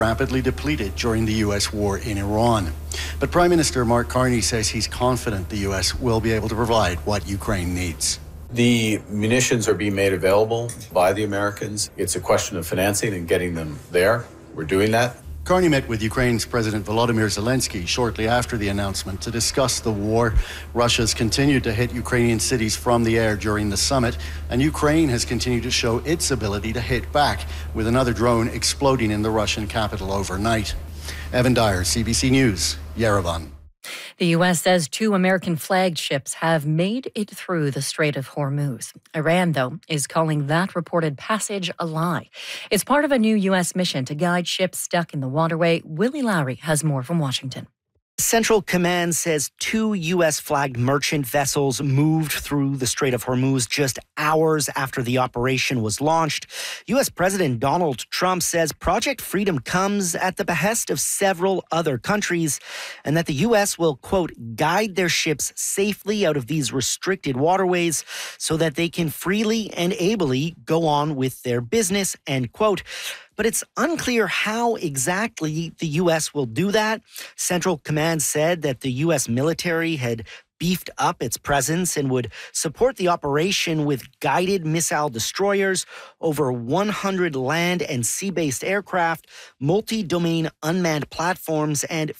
rapidly depleted during the U.S. war in Iran. But Prime Minister Mark Carney says he's confident the U.S. will be able to provide what Ukraine needs. The munitions are being made available by the Americans. It's a question of financing and getting them there. We're doing that. Carney met with Ukraine's President Volodymyr Zelensky shortly after the announcement to discuss the war. Russia's continued to hit Ukrainian cities from the air during the summit, and Ukraine has continued to show its ability to hit back, with another drone exploding in the Russian capital overnight. Evan Dyer, CBC News, Yerevan. The U.S. says 2 American flagged ships have made it through the Strait of Hormuz. Iran, though, is calling that reported passage a lie. It's part of a new U.S. mission to guide ships stuck in the waterway. Willie Lowry has more from Washington. Central Command says 2 U.S.-flagged merchant vessels moved through the Strait of Hormuz just hours after the operation was launched. U.S. President Donald Trump says Project Freedom comes at the behest of several other countries and that the U.S. will, quote, guide their ships safely out of these restricted waterways so that they can freely and ably go on with their business, end quote. But it's unclear how exactly the U.S. will do that. Central Command said that the U.S. military had beefed up its presence and would support the operation with guided missile destroyers, over 100 land and sea-based aircraft, multi-domain unmanned platforms, and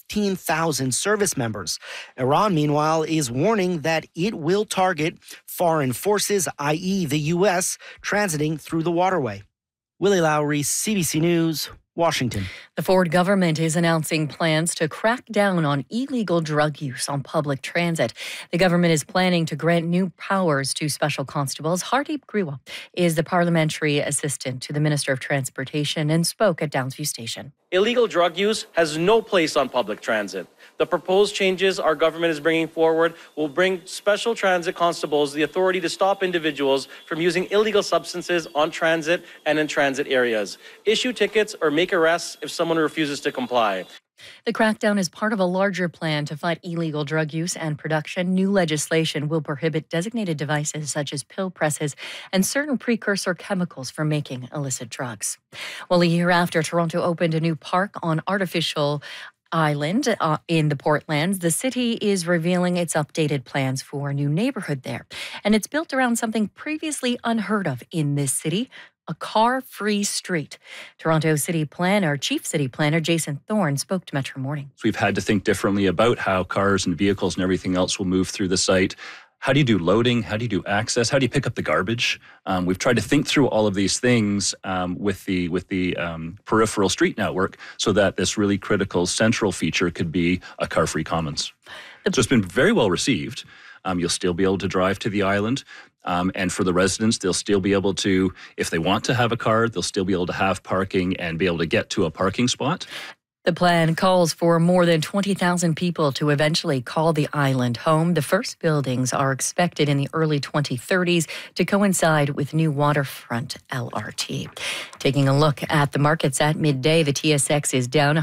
15,000 service members. Iran, meanwhile, is warning that it will target foreign forces, i.e. the U.S., transiting through the waterway. Willie Lowry, CBC News, Washington. The Ford government is announcing plans to crack down on illegal drug use on public transit. The government is planning to grant new powers to special constables. Hardeep Griwal is the parliamentary assistant to the Minister of Transportation and spoke at Downsview Station. Illegal drug use has no place on public transit. The proposed changes our government is bringing forward will bring special transit constables the authority to stop individuals from using illegal substances on transit and in transit areas, issue tickets, or make arrests if someone refuses to comply. The crackdown is part of a larger plan to fight illegal drug use and production. New legislation will prohibit designated devices such as pill presses and certain precursor chemicals for making illicit drugs. Well, a year after Toronto opened a new park on Artificial Island in the Portlands, the city is revealing its updated plans for a new neighborhood there. And it's built around something previously unheard of in this city, a car-free street. Toronto Chief City Planner Jason Thorne spoke to Metro Morning. So we've had to think differently about how cars and vehicles and everything else will move through the site. How do you do loading? How do you do access? How do you pick up the garbage? We've tried to think through all of these things with the peripheral street network so that this really critical central feature could be a car-free commons. So it's been very well received. You'll still be able to drive to the island. And for the residents, they'll still be able to, if they want to have a car, they'll still be able to have parking and be able to get to a parking spot. The plan calls for more than 20,000 people to eventually call the island home. The first buildings are expected in the early 2030s to coincide with new waterfront LRT. Taking a look at the markets at midday, the TSX is down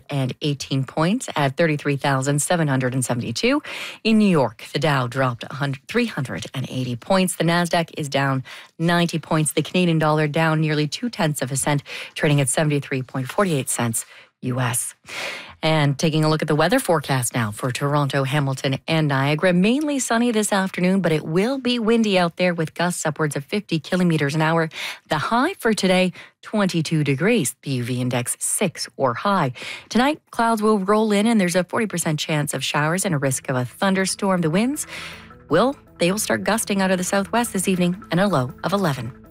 118 points at 33,772. In New York, the Dow dropped 380 points. The Nasdaq is down 90 points. The Canadian dollar down nearly 0.2 cents, trading at 73.48 cents. U.S. And taking a look at the weather forecast now for Toronto, Hamilton, and Niagara. Mainly sunny this afternoon, but it will be windy out there with gusts upwards of 50 kilometers an hour. The high for today, 22 degrees. The UV index 6 or high. Tonight, clouds will roll in and there's a 40% chance of showers and a risk of a thunderstorm. The winds, they will start gusting out of the southwest this evening and a low of 11.